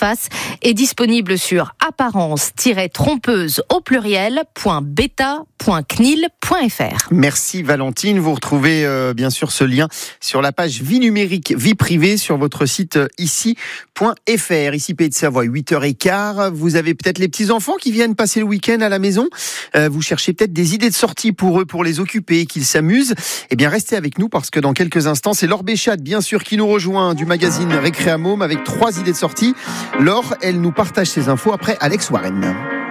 interface est disponible sur apparence-trompeuse au pluriel.beta.cnil.fr. Merci Valentine. Vous retrouvez bien sûr ce lien sur la page Vie numérique, vie privée sur votre site ici.fr. Ici Pays de Savoie, 8h15. Vous avez peut-être les petits-enfants qui viennent passer le week-end à la maison. Vous cherchez peut-être des idées de sortie pour eux, pour les occuper, qu'ils s'amusent. Eh bien, restez avec nous parce que dans quelques instants, c'est Laure Béchat, bien sûr, qui nous rejoint du magazine Récréa Môme avec 3 idées de sortie. Laure, elle nous partage ses infos après Alex Warren.